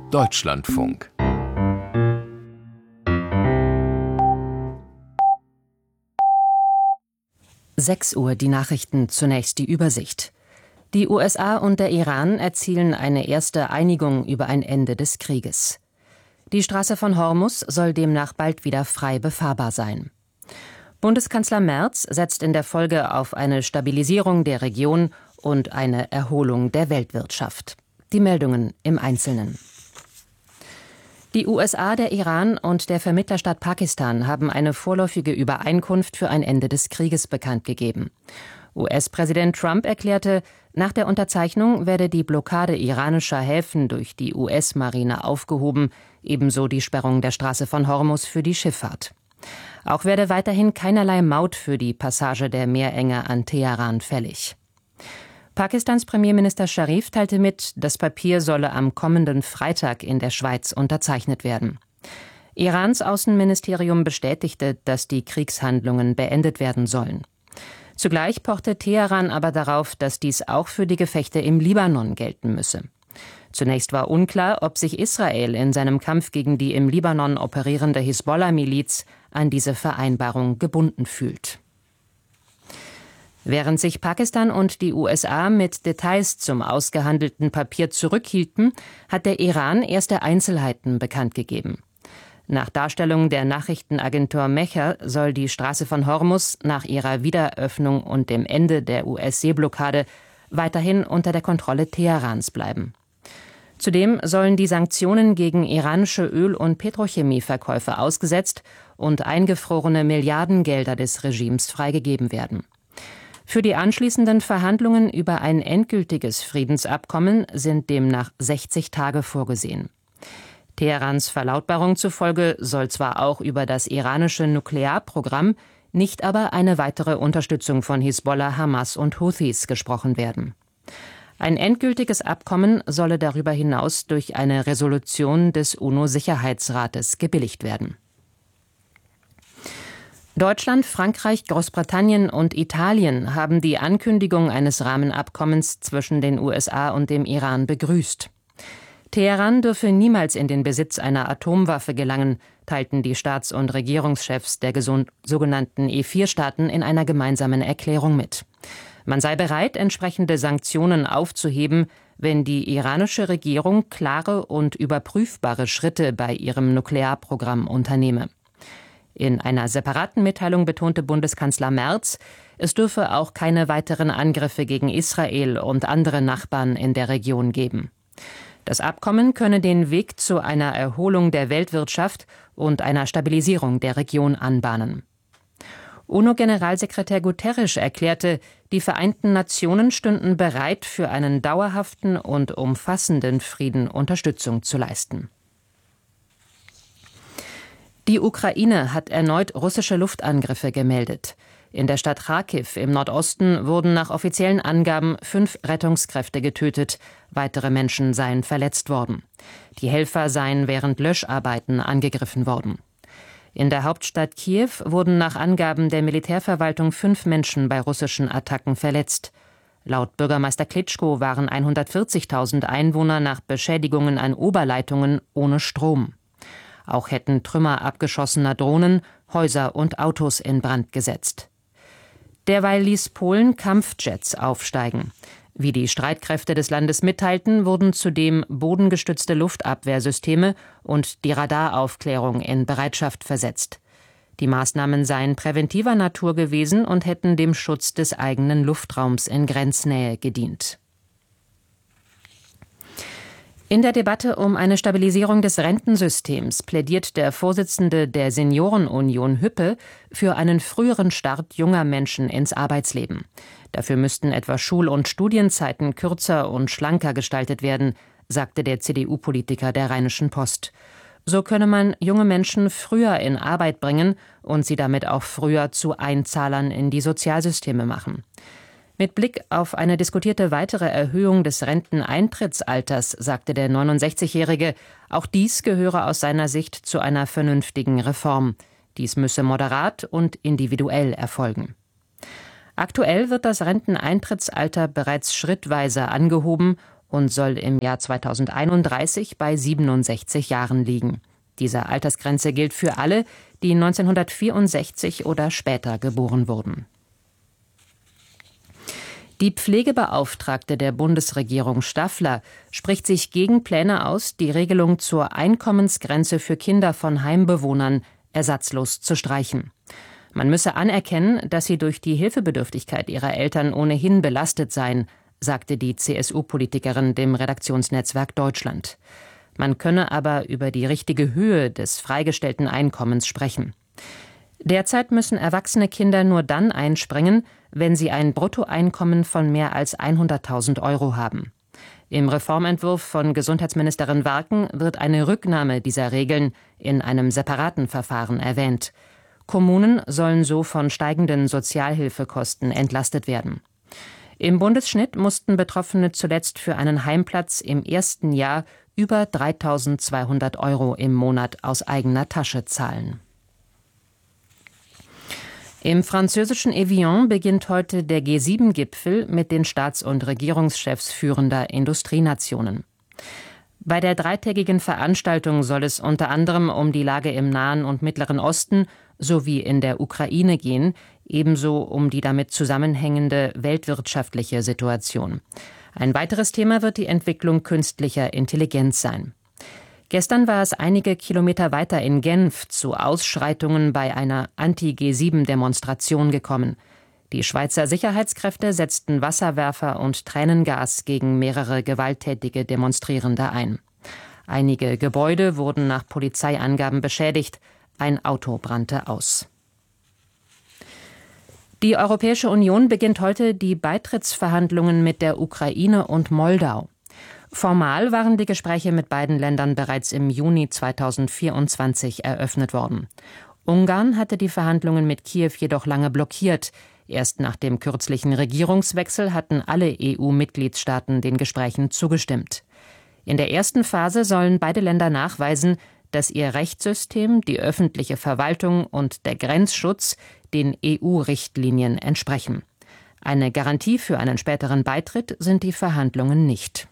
Deutschlandfunk. Sechs Uhr, die Nachrichten, zunächst die Übersicht. Die USA und der Iran erzielen eine erste Einigung über ein Ende des Krieges. Die Straße von Hormuz soll demnach bald wieder frei befahrbar sein. Bundeskanzler Merz setzt in der Folge auf eine Stabilisierung der Region und eine Erholung der Weltwirtschaft. Die Meldungen im Einzelnen. Die USA, der Iran und der Vermittlerstaat Pakistan haben eine vorläufige Übereinkunft für ein Ende des Krieges bekannt gegeben. US-Präsident Trump erklärte, nach der Unterzeichnung werde die Blockade iranischer Häfen durch die US-Marine aufgehoben, ebenso die Sperrung der Straße von Hormuz für die Schifffahrt. Auch werde weiterhin keinerlei Maut für die Passage der Meerenge an Teheran fällig. Pakistans Premierminister Sharif teilte mit, das Papier solle am kommenden Freitag in der Schweiz unterzeichnet werden. Irans Außenministerium bestätigte, dass die Kriegshandlungen beendet werden sollen. Zugleich pochte Teheran aber darauf, dass dies auch für die Gefechte im Libanon gelten müsse. Zunächst war unklar, ob sich Israel in seinem Kampf gegen die im Libanon operierende Hisbollah-Miliz an diese Vereinbarung gebunden fühlt. Während sich Pakistan und die USA mit Details zum ausgehandelten Papier zurückhielten, hat der Iran erste Einzelheiten bekannt gegeben. Nach Darstellung der Nachrichtenagentur Mecher soll die Straße von Hormuz nach ihrer Wiederöffnung und dem Ende der US-Seeblockade weiterhin unter der Kontrolle Teherans bleiben. Zudem sollen die Sanktionen gegen iranische Öl- und Petrochemieverkäufe ausgesetzt und eingefrorene Milliardengelder des Regimes freigegeben werden. Für die anschließenden Verhandlungen über ein endgültiges Friedensabkommen sind demnach 60 Tage vorgesehen. Teherans Verlautbarung zufolge soll zwar auch über das iranische Nuklearprogramm, nicht aber eine weitere Unterstützung von Hisbollah, Hamas und Houthis gesprochen werden. Ein endgültiges Abkommen solle darüber hinaus durch eine Resolution des UNO-Sicherheitsrates gebilligt werden. Deutschland, Frankreich, Großbritannien und Italien haben die Ankündigung eines Rahmenabkommens zwischen den USA und dem Iran begrüßt. Teheran dürfe niemals in den Besitz einer Atomwaffe gelangen, teilten die Staats- und Regierungschefs der sogenannten E4-Staaten in einer gemeinsamen Erklärung mit. Man sei bereit, entsprechende Sanktionen aufzuheben, wenn die iranische Regierung klare und überprüfbare Schritte bei ihrem Nuklearprogramm unternehme. In einer separaten Mitteilung betonte Bundeskanzler Merz, es dürfe auch keine weiteren Angriffe gegen Israel und andere Nachbarn in der Region geben. Das Abkommen könne den Weg zu einer Erholung der Weltwirtschaft und einer Stabilisierung der Region anbahnen. UNO-Generalsekretär Guterres erklärte, die Vereinten Nationen stünden bereit, für einen dauerhaften und umfassenden Frieden Unterstützung zu leisten. Die Ukraine hat erneut russische Luftangriffe gemeldet. In der Stadt Charkiw im Nordosten wurden nach offiziellen Angaben 5 Rettungskräfte getötet, weitere Menschen seien verletzt worden. Die Helfer seien während Löscharbeiten angegriffen worden. In der Hauptstadt Kiew wurden nach Angaben der Militärverwaltung 5 Menschen bei russischen Attacken verletzt. Laut Bürgermeister Klitschko waren 140.000 Einwohner nach Beschädigungen an Oberleitungen ohne Strom. Auch hätten Trümmer abgeschossener Drohnen Häuser und Autos in Brand gesetzt. Derweil ließ Polen Kampfjets aufsteigen. Wie die Streitkräfte des Landes mitteilten, wurden zudem bodengestützte Luftabwehrsysteme und die Radaraufklärung in Bereitschaft versetzt. Die Maßnahmen seien präventiver Natur gewesen und hätten dem Schutz des eigenen Luftraums in Grenznähe gedient. In der Debatte um eine Stabilisierung des Rentensystems plädiert der Vorsitzende der Seniorenunion Hüppe für einen früheren Start junger Menschen ins Arbeitsleben. Dafür müssten etwa Schul- und Studienzeiten kürzer und schlanker gestaltet werden, sagte der CDU-Politiker der Rheinischen Post. So könne man junge Menschen früher in Arbeit bringen und sie damit auch früher zu Einzahlern in die Sozialsysteme machen. Mit Blick auf eine diskutierte weitere Erhöhung des Renteneintrittsalters sagte der 69-Jährige, auch dies gehöre aus seiner Sicht zu einer vernünftigen Reform. Dies müsse moderat und individuell erfolgen. Aktuell wird das Renteneintrittsalter bereits schrittweise angehoben und soll im Jahr 2031 bei 67 Jahren liegen. Diese Altersgrenze gilt für alle, die 1964 oder später geboren wurden. Die Pflegebeauftragte der Bundesregierung Staffler spricht sich gegen Pläne aus, die Regelung zur Einkommensgrenze für Kinder von Heimbewohnern ersatzlos zu streichen. Man müsse anerkennen, dass sie durch die Hilfebedürftigkeit ihrer Eltern ohnehin belastet seien, sagte die CSU-Politikerin dem Redaktionsnetzwerk Deutschland. Man könne aber über die richtige Höhe des freigestellten Einkommens sprechen. Derzeit müssen erwachsene Kinder nur dann einspringen, wenn sie ein Bruttoeinkommen von mehr als 100.000 € haben. Im Reformentwurf von Gesundheitsministerin Warken wird eine Rücknahme dieser Regeln in einem separaten Verfahren erwähnt. Kommunen sollen so von steigenden Sozialhilfekosten entlastet werden. Im Bundesschnitt mussten Betroffene zuletzt für einen Heimplatz im ersten Jahr über 3.200 € im Monat aus eigener Tasche zahlen. Im französischen Evian beginnt heute der G7-Gipfel mit den Staats- und Regierungschefs führender Industrienationen. Bei der dreitägigen Veranstaltung soll es unter anderem um die Lage im Nahen und Mittleren Osten sowie in der Ukraine gehen, ebenso um die damit zusammenhängende weltwirtschaftliche Situation. Ein weiteres Thema wird die Entwicklung künstlicher Intelligenz sein. Gestern war es einige Kilometer weiter in Genf zu Ausschreitungen bei einer Anti-G7-Demonstration gekommen. Die Schweizer Sicherheitskräfte setzten Wasserwerfer und Tränengas gegen mehrere gewalttätige Demonstrierende ein. Einige Gebäude wurden nach Polizeiangaben beschädigt, ein Auto brannte aus. Die Europäische Union beginnt heute die Beitrittsverhandlungen mit der Ukraine und Moldau. Formal waren die Gespräche mit beiden Ländern bereits im Juni 2024 eröffnet worden. Ungarn hatte die Verhandlungen mit Kiew jedoch lange blockiert. Erst nach dem kürzlichen Regierungswechsel hatten alle EU-Mitgliedstaaten den Gesprächen zugestimmt. In der ersten Phase sollen beide Länder nachweisen, dass ihr Rechtssystem, die öffentliche Verwaltung und der Grenzschutz den EU-Richtlinien entsprechen. Eine Garantie für einen späteren Beitritt sind die Verhandlungen nicht.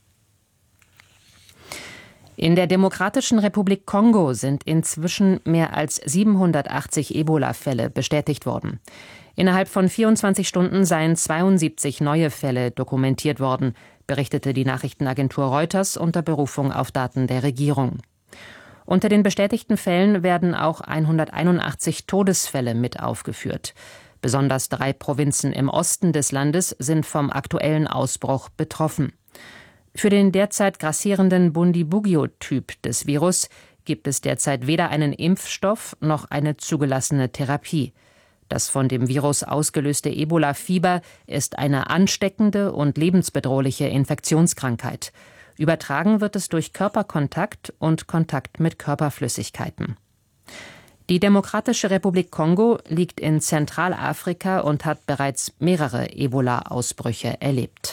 In der Demokratischen Republik Kongo sind inzwischen mehr als 780 Ebola-Fälle bestätigt worden. Innerhalb von 24 Stunden seien 72 neue Fälle dokumentiert worden, berichtete die Nachrichtenagentur Reuters unter Berufung auf Daten der Regierung. Unter den bestätigten Fällen werden auch 181 Todesfälle mit aufgeführt. Besonders 3 Provinzen im Osten des Landes sind vom aktuellen Ausbruch betroffen. Für den derzeit grassierenden Bundibugyo-Typ des Virus gibt es derzeit weder einen Impfstoff noch eine zugelassene Therapie. Das von dem Virus ausgelöste Ebola-Fieber ist eine ansteckende und lebensbedrohliche Infektionskrankheit. Übertragen wird es durch Körperkontakt und Kontakt mit Körperflüssigkeiten. Die Demokratische Republik Kongo liegt in Zentralafrika und hat bereits mehrere Ebola-Ausbrüche erlebt.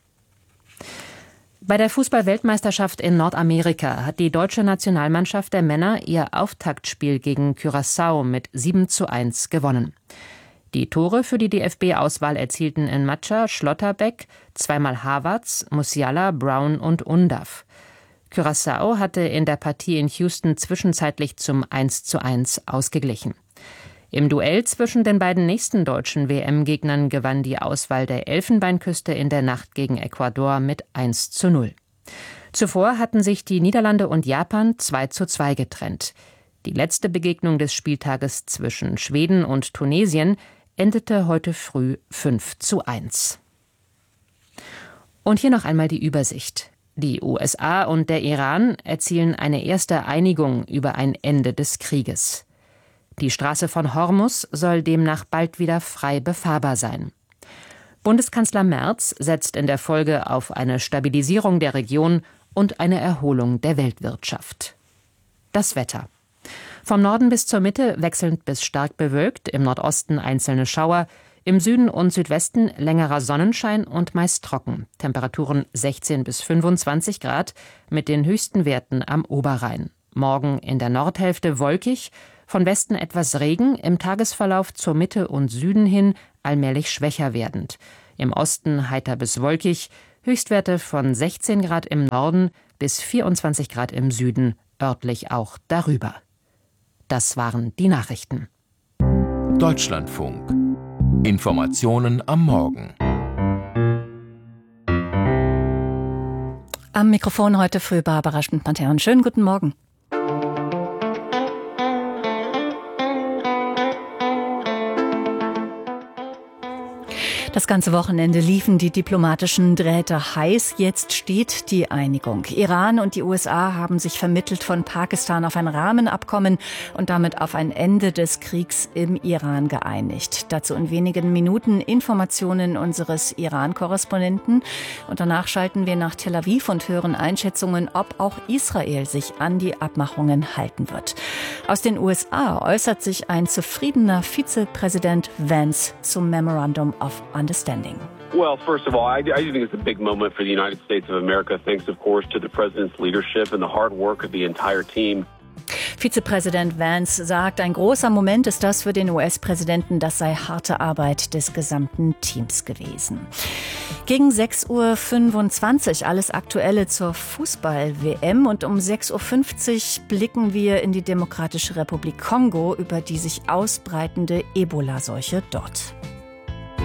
Bei der Fußball-Weltmeisterschaft in Nordamerika hat die deutsche Nationalmannschaft der Männer ihr Auftaktspiel gegen Curaçao mit 7:1 gewonnen. Die Tore für die DFB-Auswahl erzielten in Matscha Schlotterbeck, zweimal Havertz, Musiala, Brown und Undav. Curaçao hatte in der Partie in Houston zwischenzeitlich zum 1:1 ausgeglichen. Im Duell zwischen den beiden nächsten deutschen WM-Gegnern gewann die Auswahl der Elfenbeinküste in der Nacht gegen Ecuador mit 1:0. Zuvor hatten sich die Niederlande und Japan 2:2 getrennt. Die letzte Begegnung des Spieltages zwischen Schweden und Tunesien endete heute früh 5:1. Und hier noch einmal die Übersicht. Die USA und der Iran erzielen eine erste Einigung über ein Ende des Krieges. Die Straße von Hormuz soll demnach bald wieder frei befahrbar sein. Bundeskanzler Merz setzt in der Folge auf eine Stabilisierung der Region und eine Erholung der Weltwirtschaft. Das Wetter. Vom Norden bis zur Mitte wechselnd bis stark bewölkt, im Nordosten einzelne Schauer, im Süden und Südwesten längerer Sonnenschein und meist trocken. Temperaturen 16 bis 25 Grad mit den höchsten Werten am Oberrhein. Morgen in der Nordhälfte wolkig, von Westen etwas Regen, im Tagesverlauf zur Mitte und Süden hin allmählich schwächer werdend. Im Osten heiter bis wolkig, Höchstwerte von 16 Grad im Norden bis 24 Grad im Süden, örtlich auch darüber. Das waren die Nachrichten. Deutschlandfunk. Informationen am Morgen. Am Mikrofon heute früh Barbara Schmidt-Matern. Schönen guten Morgen. Das ganze Wochenende liefen die diplomatischen Drähte heiß. Jetzt steht die Einigung. Iran und die USA haben sich vermittelt von Pakistan auf ein Rahmenabkommen und damit auf ein Ende des Kriegs im Iran geeinigt. Dazu in wenigen Minuten Informationen unseres Iran-Korrespondenten. Und danach schalten wir nach Tel Aviv und hören Einschätzungen, ob auch Israel sich an die Abmachungen halten wird. Aus den USA äußert sich ein zufriedener Vizepräsident Vance zum Memorandum of Understanding. Well, first of all, I think it's a big moment for the United States of America, thanks, of course, to the President's leadership and the hard work of the entire team. Vizepräsident Vance sagt, ein großer Moment ist das für den US-Präsidenten, das sei harte Arbeit des gesamten Teams gewesen. Gegen 6.25 Uhr alles Aktuelle zur Fußball-WM und um 6.50 Uhr blicken wir in die Demokratische Republik Kongo über die sich ausbreitende Ebola-Seuche dort.